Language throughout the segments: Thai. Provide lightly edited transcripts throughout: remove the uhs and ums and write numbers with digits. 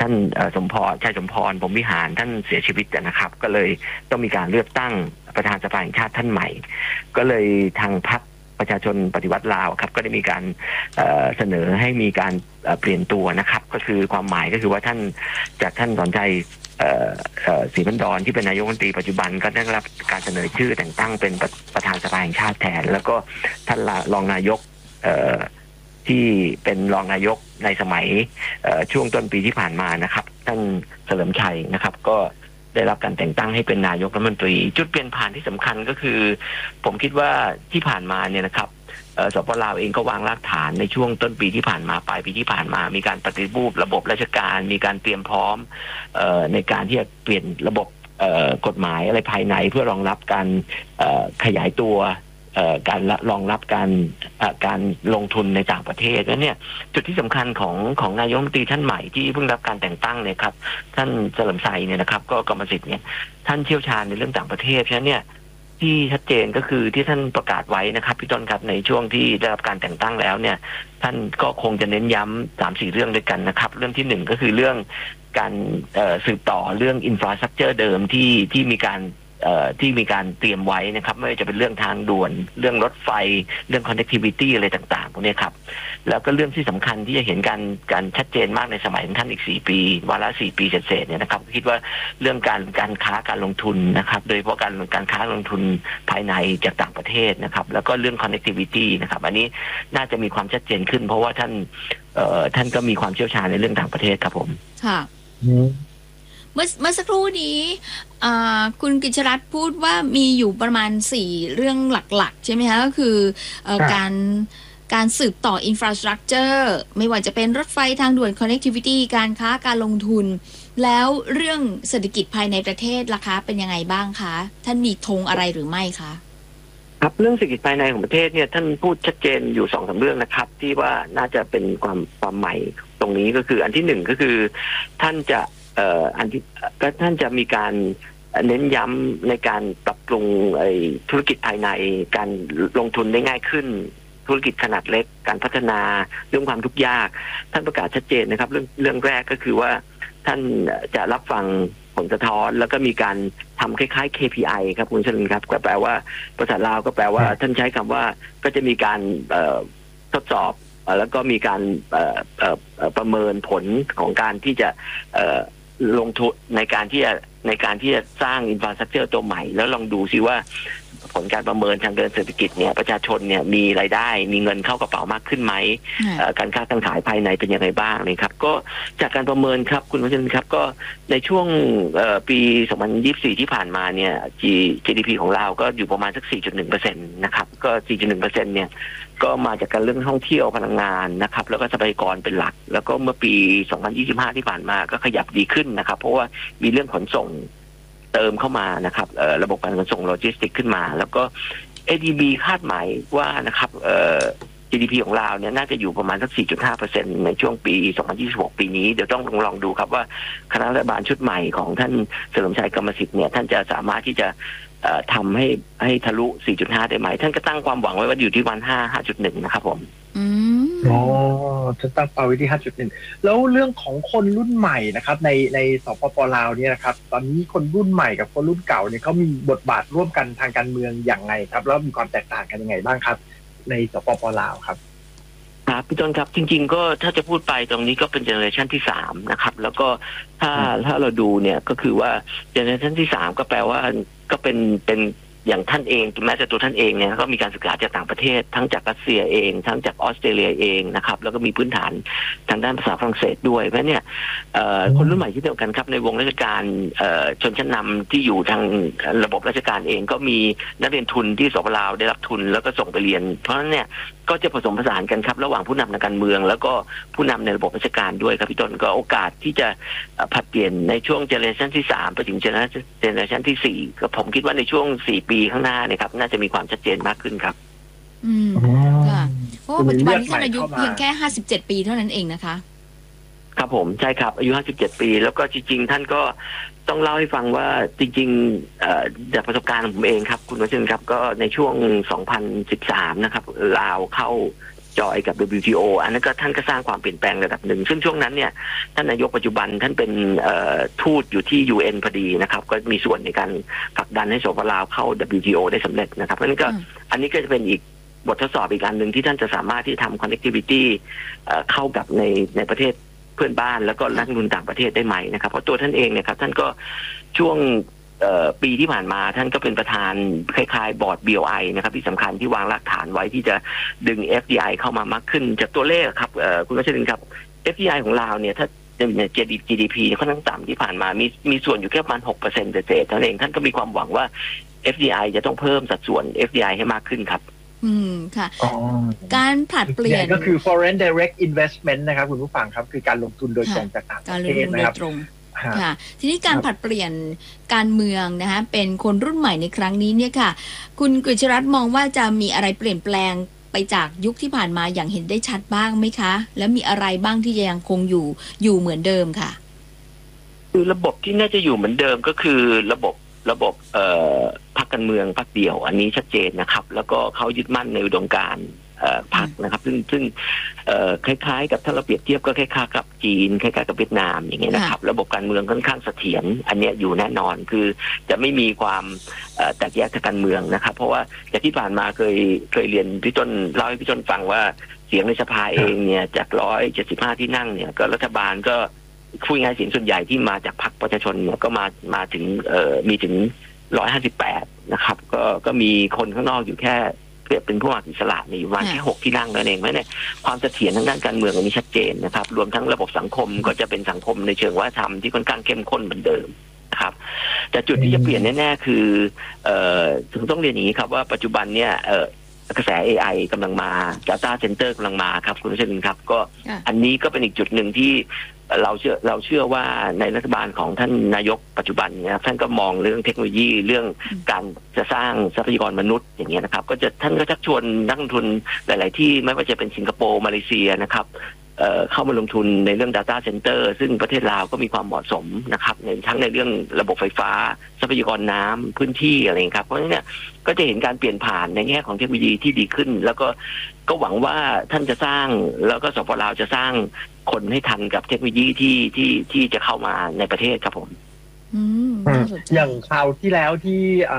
ท่านสมพรชัยสมพรพรหมวิหารท่านเสียชีวิตนะครับก็เลยต้องมีการเลือกตั้งประธานสภาแห่งชาติท่านใหม่ก็เลยทางพรรคประชาชนปฏิวัติลาวครับก็ได้มีการเสนอให้มีการเปลี่ยนตัวนะครับก็คือความหมายก็คือว่าท่านสอนชัยศรีพันดรที่เป็นนายกรัฐมนตรีปัจจุบันก็ได้รับการเสนอชื่อแต่งตั้งเป็นประธานสภาแห่งชาติแทนแล้วก็ท่านรองนายกที่เป็นรองนายกในสมัยช่วงต้นปีที่ผ่านมานะครับท่านเฉลิมชัยนะครับก็ได้รับการแต่งตั้งให้เป็นนายกรัฐมนตรีจุดเปลี่ยนผ่านที่สำคัญก็คือผมคิดว่าที่ผ่านมาเนี่ยนะครับสปลาวเองก็วางรากฐานในช่วงต้นปีที่ผ่านมาปลายปีที่ผ่านมามีการปฏิรูประบบราชการมีการเตรียมพร้อมในการที่จะเปลี่ยนระบบกฎหมายอะไรภายในเพื่อรองรับการขยายตัวการรองรับการลงทุนในต่างประเทศแล้วเนี่ยจุดที่สำคัญของนายกรัฐมนตรีท่านใหม่ที่เพิ่งรับการแต่งตั้งเนี่ยครับท่านเฉลิมชัยเนี่ยนะครับก็กรรมสิทธิ์เนี่ยท่านเชี่ยวชาญในเรื่องต่างประเทศฉะนั้นเนี่ยที่ชัดเจนก็คือที่ท่านประกาศไว้นะครับพี่ต้นครับในช่วงที่ได้รับการแต่งตั้งแล้วเนี่ยท่านก็คงจะเน้นย้ำ3-4เรื่องด้วยกันนะครับเรื่องที่1ก็คือเรื่องการสืบต่อเรื่องอินฟราสตรัคเจอร์เดิมที่มีการเตรียมไว้นะครับไม่ว่าจะเป็นเรื่องทางด่วนเรื่องรถไฟเรื่อง connectivity อะไรต่างๆพวกนี้ครับแล้วก็เรื่องที่สำคัญที่จะเห็นการชัดเจนมากในสมัยของท่านอีก4ปีวาระ4ปีเศษๆเนี่ยนะครับคิดว่าเรื่องการค้าการลงทุนนะครับโดยเฉพาะการค้าลงทุนภายในจากต่างประเทศนะครับแล้วก็เรื่อง connectivity นะครับอันนี้น่าจะมีความชัดเจนขึ้นเพราะว่าท่านก็มีความเชี่ยวชาญในเรื่องต่างประเทศครับผมค่ะเมื่อสักครู่นี้คุณกิจรัตน์พูดว่ามีอยู่ประมาณ4เรื่องหลักๆใช่ไหมคะก็คือการสืบต่ออินฟราสตรัคเจอร์ไม่ว่าจะเป็นรถไฟทางด่วน connectivity การค้าการลงทุนแล้วเรื่องเศรษฐกิจภายในประเทศล่ะคะเป็นยังไงบ้างคะท่านมีธงอะไรหรือไม่คะครับเรื่องเศรษฐกิจภายในของประเทศเนี่ยท่านพูดชัดเจนอยู่2-3เรื่องนะครับที่ว่าน่าจะเป็นความใหม่ตรงนี้ก็คืออันที่1ก็คือท่านจะท่านจะมีการเน้นย้ำในการปรับปรุงธุรกิจภายในการลงทุนได้ง่ายขึ้นธุรกิจขนาดเล็กการพัฒนาเรื่องความทุกข์ยากท่านประกาศชัดเจนนะครับเรื่องแรกก็คือว่าท่านจะรับฟังผลสะท้อนแล้วก็มีการทำคล้ายๆ KPI ครับคุณชลินครับก็แปลว่าภาษาลาวก็แปลว่าท่านใช้คำว่าก็จะมีการทดสอบแล้วก็มีการประเมินผลของการที่จะลงทุนในการที่จะสร้างอินฟราสตรัคเจอร์ตัวใหม่แล้วลองดูซิว่าผลการประเมินทางเดินเศรษฐกิจเนี่ยประชาชนเนี่ยมีรายได้มีเงินเข้ากระเป๋ามากขึ้นไหมการค้าการขายภายในเป็นยังไงบ้างเลยครับก็จากการประเมินครับคุณวัชรินทร์ครับก็ในช่วงปี2024ที่ผ่านมาเนี่ย GDP ของเราก็อยู่ประมาณสัก 4.1% นะครับก็ 4.1% เนี่ยก็มาจากการเรื่องท่องเที่ยวพลังงานนะครับแล้วก็ทรัพยากรเป็นหลักแล้วก็เมื่อปี2025ที่ผ่านมาก็ขยับดีขึ้นนะครับเพราะว่ามีเรื่องขนส่งเติมเข้ามานะครับระบบการขนส่งโลจิสติกขึ้นมาแล้วก็ ADB คาดหมายว่านะครับGDP ของเราเนี่ยน่าจะอยู่ประมาณสัก 4.5% ในช่วงปี2026ปีนี้เดี๋ยวต้องลองดูครับว่าคณะรัฐบาลชุดใหม่ของท่านเฉลิมชัยกรรมสิทธิ์เนี่ยท่านจะสามารถที่จะทำให้ทะลุ 4.5 ได้ไหมท่านก็ตั้งความหวังไว้ว่าอยู่ที่วัน 5.1 นะครับผมอ๋อจะตั้งเป้าไว้ที่ 5.1 แล้วเรื่องของคนรุ่นใหม่นะครับในสปป.ลาวเนี่ยนะครับตอนนี้คนรุ่นใหม่กับคนรุ่นเก่าเนี่ยเขามีบทบาทร่วมกันทางการเมืองอย่างไรครับแล้วมีความแตกต่างกันยังไงบ้างครับในสปป.ลาวครับครับพี่ต้นครับจริงๆก็ถ้าจะพูดไปตรงนี้ก็เป็นเจเนอเรชันที่3นะครับแล้วก็ถ้าเราดูเนี่ยก็คือว่าเจเนอเรชันที่3ก็แปลว่าก็เป็นอย่างท่านเองแม้แต่ตัวท่านเองเนี่ยก็มีการศึกษาจากต่างประเทศทั้งจากรัสเซียเองทั้งจากออสเตรเลียเองนะครับแล้วก็มีพื้นฐานทางด้านภาษาฝรั่งเศสด้วยเพราะเนี่ยคนรุ่นใหม่ที่เดียวกันครับในวงราชการชนชั้นนำที่อยู่ทางระบบราชการเองก็มีนักเรียนทุนที่สปลาวได้รับทุนแล้วก็ส่งไปเรียนเพราะฉะนั้นเนี่ยก็จะผสมผสานกันครับระหว่างผู้นำทางการเมืองแล้วก็ผู้นำในระบบราชการด้วยครับพี่ต้นก็โอกาสที่จะผลัดเปลี่ยนในช่วงเจเนอเรชันที่3ไปถึงเจเนอเรชันที่4ก็ผมคิดว่าในช่วง4ปีข้างหน้าเนี่ยครับน่าจะมีความชัดเจนมากขึ้นครับค่ะเพราะปัจจุบันนี้ท่านอายุเพียงแค่57ปีเท่านั้นเองนะคะครับผมใช่ครับอายุ57ปีแล้วก็จริงๆท่านก็ต้องเล่าให้ฟังว่าจริงๆจากประสบการณ์ของผมเองครับคุณวัชรินทร์ครับก็ในช่วง2013นะครับลาวเข้าจอยกับ WTO อันนั้นก็ท่านก็สร้างความเปลี่ยนแปลงระดับหนึ่งซึ่งช่วงนั้นเนี่ยท่านนายกปัจจุบันท่านเป็นทูตอยู่ที่ UN พอดีนะครับก็มีส่วนในการผลักดันให้สปป.ลาวเข้า WTO ได้สำเร็จนะครับเพราะฉะนั้นก็อันนี้ก็จะเป็นอีกบททดสอบอีกอันหนึ่งที่ท่านจะสามารถที่ทำ connectivity เข้ากับในประเทศเพื่อนบ้านแล้วก็นักลงทุนต่างประเทศได้ไหมนะครับเพราะตัวท่านเองเนี่ยครับท่านก็ช่วงปีที่ผ่านมาท่านก็เป็นประธานคล้ายๆบอร์ด BOI นะครับที่สำคัญที่วางรากฐานไว้ที่จะดึง FDI เข้ามามากขึ้นจากตัวเลขครับคุณวัชรินทร์ครับ FDI ของลาวเนี่ยถ้าเนี่ย GDP ค่อนข้างต่ำที่ผ่านมามีส่วนอยู่แค่ประมาณ 6% เศษๆเท่านั้นเองท่านก็มีความหวังว่า FDI จะต้องเพิ่มสัดส่วน FDI ให้มากขึ้นครับค่ะการผลัดเปลี่ยนก็คือ foreign direct investment นะครับคุณผู้ฟังครับคือการลงทุนโดยตรงจากต่างประเทศนะครับค่ะทีนี้การผลัดเปลี่ยนการเมืองนะคะเป็นคนรุ่นใหม่ในครั้งนี้เนี่ยค่ะคุณกฤษรัตน์มองว่าจะมีอะไรเปลี่ยนแปลงไปจากยุคที่ผ่านมาอย่างเห็นได้ชัดบ้างไหมคะแล้วมีอะไรบ้างที่ยังคงอยู่เหมือนเดิมค่ะคือระบบที่น่าจะอยู่เหมือนเดิมก็คือระบบพรรคการเมืองพรรคเดียวอันนี้ชัดเจนนะครับแล้วก็เขายึดมั่นในอุดมการณ์พรรคนะครับซึ่งคล้ายๆกับถ้าเราเปรียบเทียบก็คล้ายๆกับจีนคล้ายๆกับเวียดนามอย่างเงี้ยนะครับระบบการเมืองค่อนข้างเสถียรอันเนี้ยอยู่แน่นอนคือจะไม่มีความแตกแยกทางการเมืองนะครับเพราะว่าจากที่ผ่านมาเคยเรียนพี่ต้นเล่าให้พี่ต้นฟังว่าเสียงในสภาเองเนี่ยจาก175ที่นั่งเนี่ยก็รัฐบาลก็คุยง่ายเสียงส่วนใหญ่ที่มาจากพรรคประชาชนเนี่ยก็มาถึงมีถึง158นะครับก็มีคนข้างนอกอยู่แค่เป็นผู้อิสระในอยู่วันแค่6ที่นั่งนั่นเองเพราะเนี่ยความเสถียรทางด้านการเมืองอันนี้ชัดเจนนะครับรวมทั้งระบบสังคมก็จะเป็นสังคมในเชิงวัฒนธรรมที่ค่อนข้างเข้มข้นเหมือนเดิมนะครับแต่จุดที่จะเปลี่ยนแน่ๆคือถึงต้องเรียนอย่างนี้ครับว่าปัจจุบันเนี่ยกระแส AI กำลังมา Data Center กำลังมาครับคุณผู้ชมครับก็อันนี้ก็เป็นอีกจุดหนึ่งที่เราเชื่อว่าในรัฐบาลของท่านนายกปัจจุบันเนี่ยท่านก็มองเรื่องเทคโนโลยีเรื่องการจะสร้างทรัพยากรมนุษย์อย่างเงี้ยนะครับท่านก็ชักชวนนักลงทุนหลายๆที่ไม่ว่าจะเป็นสิงคโปร์มาเลเซียนะครับเข้ามาลงทุนในเรื่อง Data Center ซึ่งประเทศลาวก็มีความเหมาะสมนะครับทั้งในเรื่องระบบไฟฟ้าทรัพยากรน้ำพื้นที่อะไรครับเพราะฉะนั้นเนี่ยก็จะเห็นการเปลี่ยนผ่านในแง่ของเทคโนโลยีที่ดีขึ้นแล้วก็หวังว่าท่านจะสร้างแล้วก็สปป.ลาวจะสร้างคนให้ทันกับเทคโนโลยีที่จะเข้ามาในประเทศครับผมอย่างคราวที่แล้วที่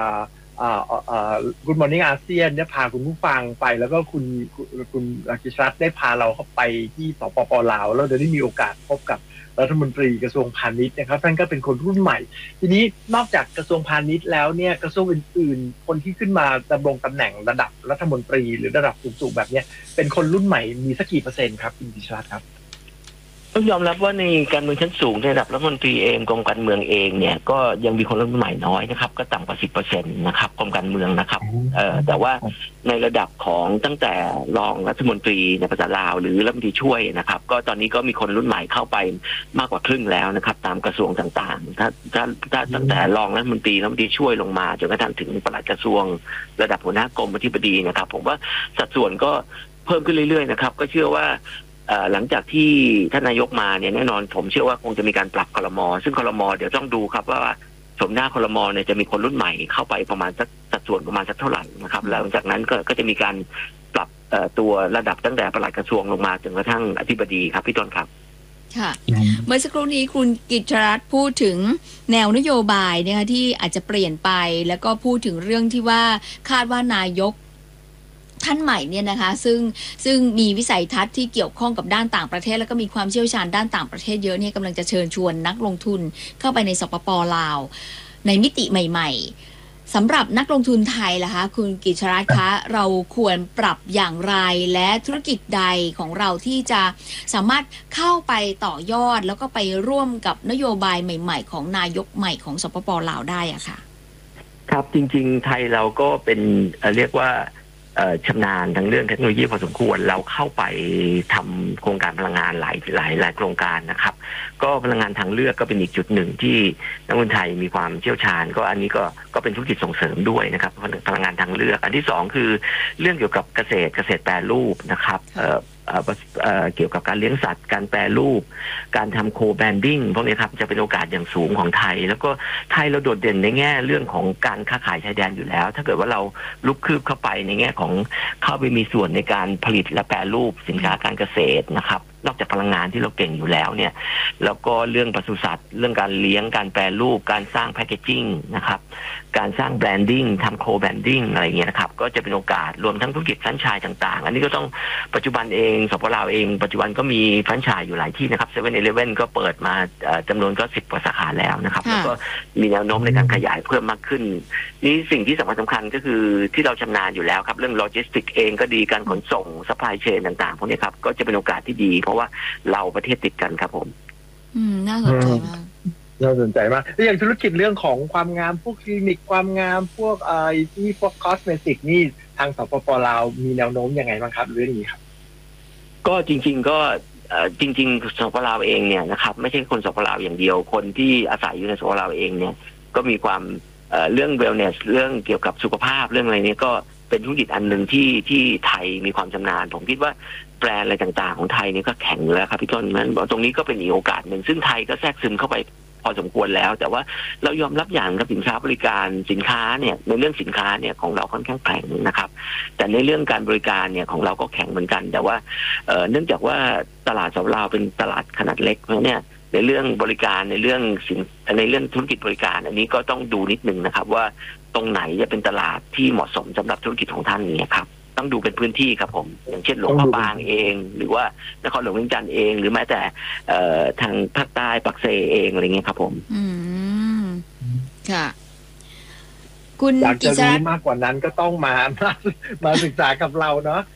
Good Morning อาเซียนเนี่ยพาคุณผู้ฟังไปแล้วก็คุณกฤษรัตน์ได้พาเราเข้าไปที่สปป.ลาวแล้วได้มีโอกาสพบกับรัฐมนตรีกระทรวงพาณิชย์นะครับท่านก็เป็นคนรุ่นใหม่ทีนี้นอกจากกระทรวงพาณิชย์แล้วเนี่ยกระทรวงอื่นๆคนที่ขึ้นมาดำรงตำแหน่งระดับรัฐมนตรีหรือระดับสูงๆแบบนี้เป็นคนรุ่นใหม่มีสักกี่เปอร์เซ็นต์ครับคุณกฤษรัตน์ครับต้องยอมรับว่าในการเมืองชั้นสูงในระดับรัฐมนตรีเองกรมการเมืองเองเนี่ยก็ยังมีคนรุ่นใหม่น้อยนะครับก็ต่ำกว่า 10% นะครับกรมการเมืองนะครับแต่ว่าในระดับของตั้งแต่รองรัฐมนตรีในภาษาลาวหรือรัฐมนตรีช่วยนะครับก็ตอนนี้ก็มีคนรุ่นใหม่เข้าไปมากกว่าครึ่งแล้วนะครับตามกระทรวงต่างๆถ้าตั้งแต่รองรัฐมนตรีช่วยลงมาจนกระทั่งถึงปลัดกระทรวงระดับหัวหน้ากรมอธิบดีนะครับผมว่าสัดส่วนก็เพิ่มขึ้นเรื่อยๆนะครับก็เชื่อว่าหลังจากที่ท่านนายกมาเนี่ยแน่นอนผมเชื่อว่าคงจะมีการปรับครม.ซึ่งครม.เดี๋ยวต้องดูครับว่าชมหน้าครม.เนี่ยจะมีคนรุ่นใหม่เข้าไปประมาณสัดส่วนประมาณสักเท่าไหร่นะครับแล้วหลังจากนั้นก็จะมีการปรับตัวระดับตั้งแต่ปลัดกระทรวงลงมาจนกระทั่งอธิบดีครับพี่ต้นครับค่ะเมื่อสักครู่นี้คุณกฤษรัตน์พูดถึงแนวนโยบายนะคะที่อาจจะเปลี่ยนไปแล้วก็พูดถึงเรื่องที่ว่าคาดว่านายกท่านใหม่เนี่ยนะคะซึ่งมีวิสัยทัศน์ที่เกี่ยวข้องกับด้านต่างประเทศแล้วก็มีความเชี่ยวชาญด้านต่างประเทศเยอะเนี่ยกำลังจะเชิญชวนนักลงทุนเข้าไปในสปป.ลาวในมิติใหม่ๆสำหรับนักลงทุนไทยล่ะคะคุณกฤษรัตน์คะเราควรปรับอย่างไรและธุรกิจใดของเราที่จะสามารถเข้าไปต่อยอดแล้วก็ไปร่วมกับนโยบายใหม่ๆของนายกใหม่ของสปป.ลาวได้อะค่ะครับจริงๆไทยเราก็เป็นเรียกว่าชำนาญทั้งเรื่องเทคโนโลยีพอสมควรเราเข้าไปทำโครงการพลังงานหลายโครงการนะครับก็พลังงานทางเลือกก็เป็นอีกจุดหนึ่งที่นักลงทุนไทยมีความเชี่ยวชาญก็อันนี้ก็เป็นธุรกิจส่งเสริมด้วยนะครับพลังงานทางเลือกอันที่สองคือเรื่องเกี่ยวกับเกษตรแปรรูปนะครับเกี่ยวกับการเลี้ยงสัตว์การแปรรูปการทำโคแบรนดิ้งพวกนี้ครับจะเป็นโอกาสอย่างสูงของไทยแล้วก็ไทยเราโดดเด่นในแง่เรื่องของการค้าขายชายแดนอยู่แล้วถ้าเกิดว่าเราลุกคืบเข้าไปในแง่ของเข้าไปมีส่วนในการผลิตและแปรรูปสินค้าการเกษตรนะครับนอกจากพลังงานที่เราเก่งอยู่แล้วเนี่ยแล้วก็เรื่องปศุสัตว์เรื่องการเลี้ยงการแปรรูปการสร้างแพคเกจจิ้งนะครับการสร้างแบรนดิ้งทำโคแบรนดิ้งอะไรเงี้ยนะครับก็จะเป็นโอกาสรวมทั้งธุรกิจแฟรนไชส์ต่างๆอันนี้ก็ต้องปัจจุบันเองสปป.ลาวเองปัจจุบันก็มีแฟรนไชส์อยู่หลายที่นะครับ 7-Eleven ก็เปิดมาจำนวนก็10 กว่าสาขาแล้วนะครับแล้วก็มีแนวโน้มในการขยายเพิ่มมากขึ้นนี่สิ่งที่สำคัญก็คือที่เราชำนาญอยู่แล้วครับเรื่องโลจิสติกเองก็ดีการขนส่งซัพพลายเชนต่างๆพวกนี้ครับก็จะเป็นโอกาสที่ดีเพราะว่าเราประเทศติดกันครับผมน่าสนใจมากน่าสนใจมากแล้วอย่างธุรกิจเรื่องของความงามพวกคลินิกความงามพวกที่พวกคอสเมติกนี่ทางสปป.ลาวมีแนวโน้มยังไงบ้างครับเรื่องนี้ครับก็จริงๆสปป.ลาวเองเนี่ยนะครับไม่ใช่คนสปป.ลาวอย่างเดียวคนที่อาศัยอยู่ในสปป.ลาวเองเนี่ยก็มีความเรื่อง wellness เรื่องเกี่ยวกับสุขภาพเรื่องอะไรนี้ก็เป็นธุรกิจอันหนึ่งที่ไทยมีความชำนาญผมคิดว่าแบรนด์อะไรต่างๆของไทยนี่ก็แข็งแล้วครับพี่ต้นนั้นตรงนี้ก็เป็นอีกโอกาสหนึ่งซึ่งไทยก็แทรกซึมเข้าไปพอสมควรแล้วแต่ว่าเรายอมรับอย่างกับสินค้าบริการสินค้าเนี่ยในเรื่องสินค้าเนี่ยของเราค่อนข้างแข็งนะครับแต่ในเรื่องการบริการเนี่ยของเราก็แข็งเหมือนกันแต่ว่าเนื่องจากว่าตลาดสปป.ลาวเป็นตลาดขนาดเล็กเพราะเนี่ยในเรื่องบริการในเรื่องธุรกิจบริการอันนี้ก็ต้องดูนิดนึงนะครับว่าตรงไหนจะเป็นตลาดที่เหมาะสมสำหรับธุรกิจของท่านเนี่ยครับต้องดูเป็นพื้นที่ครับผมอย่างเช่นหลวงพระบางเองหรือว่านครหลวงเวียงจันทร์เองหรือแม้แต่ทางภาคใต้ปักเซเองอะไรเงี้ยครับผมค่ะคุณอยากจะรู้มากกว่านั้นก็ต้องมาศึกษากับเราเนาะ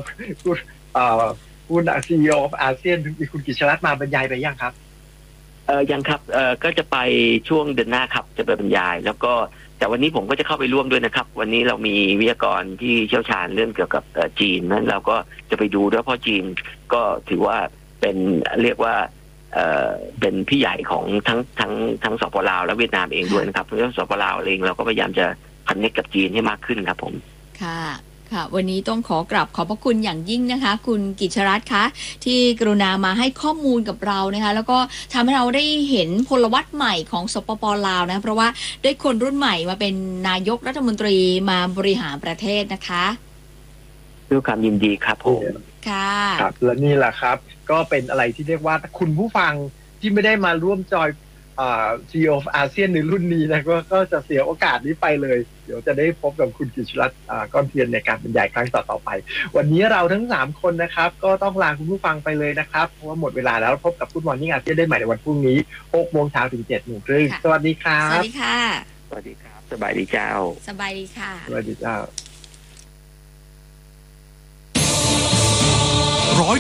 คุณCEO of ASEAN คุณกิจรัตน์มาบรรยายไปยังครับยังครับก็จะไปช่วงเดือนหน้าครับจะไปบรรยายแล้วก็แต่วันนี้ผมก็จะเข้าไปร่วมด้วยนะครับวันนี้เรามีวิทยากรที่เชี่ยวชาญเรื่องเกี่ยวกับจีนนั้นเราก็จะไปดูด้วยเพราะจีนก็ถือว่าเป็นเรียกว่าเป็นพี่ใหญ่ของทั้งสปป.ลาวและเวียดนามเองด้วยนะครับเพราะฉะนั้นสปป.ลาวเองเราก็พยายามจะคอนเนคกับจีนให้มากขึ้นครับผมค่ะค่ะวันนี้ต้องขอกราบขอบพระคุณอย่างยิ่งนะคะคุณกิจรัตน์คะที่กรุณามาให้ข้อมูลกับเรานะคะแล้วก็ทำให้เราได้เห็นพลวัตใหม่ของสปป.ลาวนะเพราะว่าได้คนรุ่นใหม่มาเป็นนายกรัฐมนตรีมาบริหารประเทศนะคะด้วยความยินดีครับผมค่ะครับและนี่แหละครับก็เป็นอะไรที่เรียกว่าคุณผู้ฟังที่ไม่ได้มาร่วมจอยCEO of ASEAN ในรุ่นนี้นะก็จะเสียโอกาสนี้ไปเลยเดี๋ยวจะได้พบกับคุณกิจรัตน์ก้อนเทียนในการบรรยายครั้งต่อไปวันนี้เราทั้ง3คนนะครับก็ต้องลาคุณผู้ฟังไปเลยนะครับเพราะว่าหมดเวลาแล้วพบกับGood Morning ASEANได้ใหม่ในวันพรุ่งนี้ 6:00 นถึง 7:30 นสวัสดีครับสวัสดีค่ะสวัสดีครับสบายดีเจ้าสบายดีค่ะสวัสดีเจ้า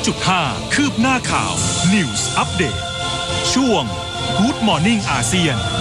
100.5 คืบหน้าข่าว News Update ช่วง Good Morning ASEAN